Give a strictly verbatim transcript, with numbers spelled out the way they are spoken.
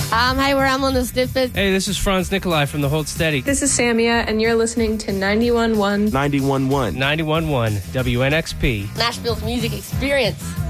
Um, hi, we're Amon the Snippet. Hey, this is Franz Nikolai from the Hold Steady. This is Samia, and you're listening to ninety-one point one. ninety-one point one. ninety-one point one W N X P. Nashville's music experience.